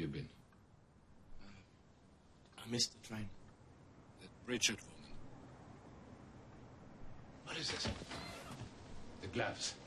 you been? I missed the train. That Richard woman. What is it? The gloves.